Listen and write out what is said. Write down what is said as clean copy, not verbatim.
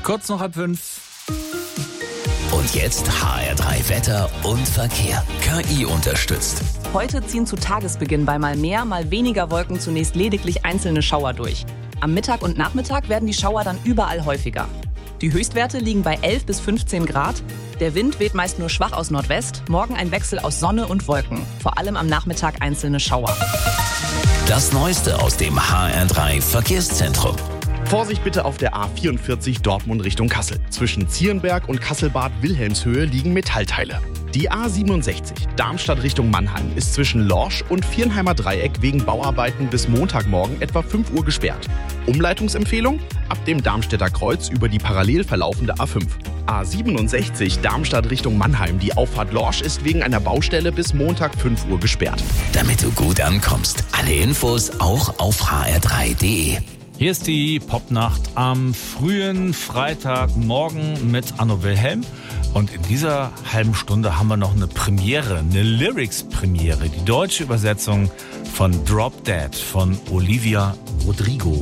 Kurz noch 4:30. Und jetzt HR3 Wetter und Verkehr. KI unterstützt. Heute ziehen zu Tagesbeginn bei mal mehr, mal weniger Wolken zunächst lediglich einzelne Schauer durch. Am Mittag und Nachmittag werden die Schauer dann überall häufiger. Die Höchstwerte liegen bei 11 bis 15 Grad. Der Wind weht meist nur schwach aus Nordwest. Morgen ein Wechsel aus Sonne und Wolken. Vor allem am Nachmittag einzelne Schauer. Das Neueste aus dem HR3 Verkehrszentrum. Vorsicht bitte auf der A44 Dortmund Richtung Kassel. Zwischen Zierenberg und Kasselbad-Wilhelmshöhe liegen Metallteile. Die A67 Darmstadt Richtung Mannheim ist zwischen Lorsch und Viernheimer Dreieck wegen Bauarbeiten bis Montagmorgen etwa 5 Uhr gesperrt. Umleitungsempfehlung? Ab dem Darmstädter Kreuz über die parallel verlaufende A5. A67 Darmstadt Richtung Mannheim. Die Auffahrt Lorsch ist wegen einer Baustelle bis Montag 5 Uhr gesperrt. Damit du gut ankommst. Alle Infos auch auf hr3.de. Hier ist die Popnacht am frühen Freitagmorgen mit Anno Wilhelm. Und in dieser halben Stunde haben wir noch eine Premiere, eine Lyrics-Premiere. Die deutsche Übersetzung von Drop Dead von Olivia Rodrigo.